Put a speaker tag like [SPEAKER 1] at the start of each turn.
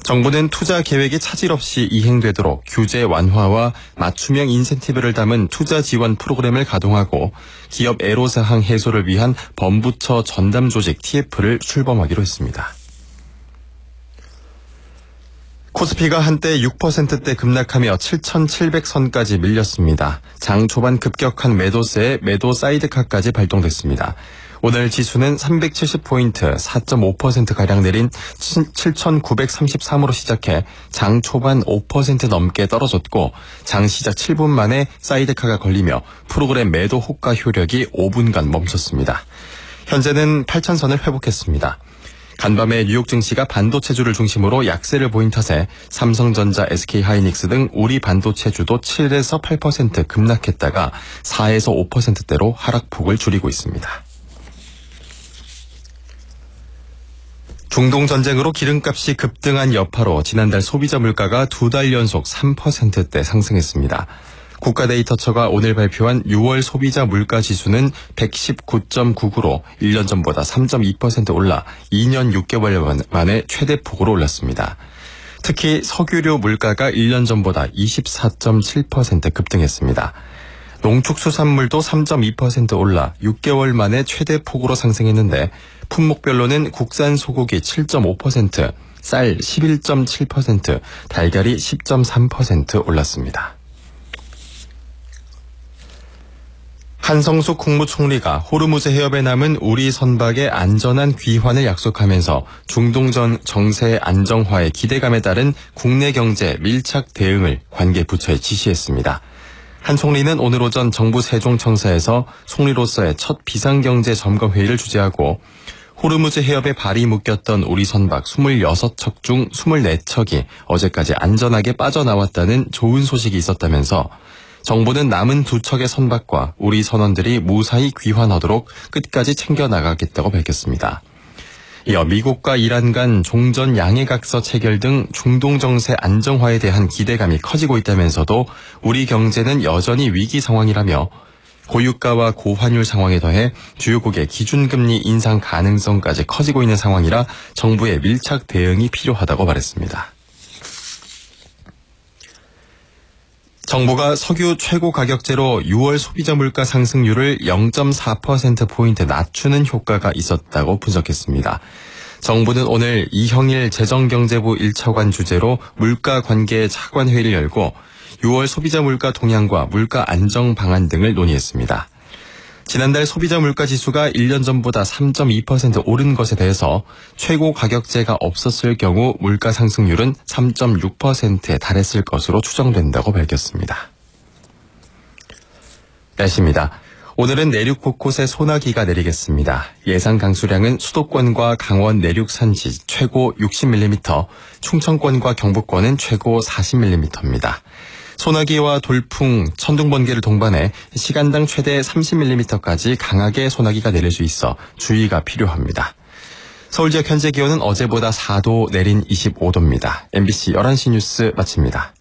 [SPEAKER 1] 정부는 투자 계획이 차질 없이 이행되도록 규제 완화와 맞춤형 인센티브를 담은 투자 지원 프로그램을 가동하고 기업 애로사항 해소를 위한 범부처 전담 조직 TF를 출범하기로 했습니다. 코스피가 한때 6%대 급락하며 7,700선까지 밀렸습니다. 장 초반 급격한 매도세에 매도 사이드카까지 발동됐습니다. 오늘 지수는 370포인트 4.5%가량 내린 7,933으로 시작해 장 초반 5% 넘게 떨어졌고 장 시작 7분 만에 사이드카가 걸리며 프로그램 매도 호가 효력이 5분간 멈췄습니다. 현재는 8,000선을 회복했습니다. 간밤에 뉴욕 증시가 반도체주를 중심으로 약세를 보인 탓에 삼성전자, SK하이닉스 등 우리 반도체주도 7에서 8% 급락했다가 4에서 5%대로 하락폭을 줄이고 있습니다. 중동 전쟁으로 기름값이 급등한 여파로 지난달 소비자 물가가 2달 연속 3%대 상승했습니다. 국가데이터처가 오늘 발표한 6월 소비자 물가 지수는 119.99로 1년 전보다 3.2% 올라 2년 6개월 만에 최대폭으로 올랐습니다. 특히 석유류 물가가 1년 전보다 24.7% 급등했습니다. 농축수산물도 3.2% 올라 6개월 만에 최대폭으로 상승했는데 품목별로는 국산 소고기 7.5%, 쌀 11.7%, 달걀이 10.3% 올랐습니다. 한성숙 국무총리가 호르무즈 해협에 남은 우리 선박의 안전한 귀환을 약속하면서 중동 정세 안정화의 기대감에 따른 국내 경제 밀착 대응을 관계 부처에 지시했습니다. 한 총리는 오늘 오전 정부 세종청사에서 총리로서의 첫 비상경제 점검회의를 주재하고 호르무즈 해협에 발이 묶였던 우리 선박 26척 중 24척이 어제까지 안전하게 빠져나왔다는 좋은 소식이 있었다면서 정부는 남은 2척의 선박과 우리 선원들이 무사히 귀환하도록 끝까지 챙겨나가겠다고 밝혔습니다. 이어 미국과 이란 간 종전 양해각서 체결 등 중동 정세 안정화에 대한 기대감이 커지고 있다면서도 우리 경제는 여전히 위기 상황이라며 고유가와 고환율 상황에 더해 주요국의 기준금리 인상 가능성까지 커지고 있는 상황이라 정부의 밀착 대응이 필요하다고 말했습니다. 정부가 석유 최고 가격제로 6월 소비자 물가 상승률을 0.4%포인트 낮추는 효과가 있었다고 분석했습니다. 정부는 오늘 이형일 재정경제부 1차관 주재로 물가 관계 차관회의를 열고 6월 소비자 물가 동향과 물가 안정 방안 등을 논의했습니다. 지난달 소비자 물가 지수가 1년 전보다 3.2% 오른 것에 대해서 최고 가격제가 없었을 경우 물가 상승률은 3.6%에 달했을 것으로 추정된다고 밝혔습니다. 날씨입니다. 오늘은 내륙 곳곳에 소나기가 내리겠습니다. 예상 강수량은 수도권과 강원 내륙 산지 최고 60mm, 충청권과 경북권은 최고 40mm입니다. 소나기와 돌풍, 천둥, 번개를 동반해 시간당 최대 30mm까지 강하게 소나기가 내릴 수 있어 주의가 필요합니다. 서울 지역 현재 기온은 어제보다 4도 내린 25도입니다. MBC 11시 뉴스 마칩니다.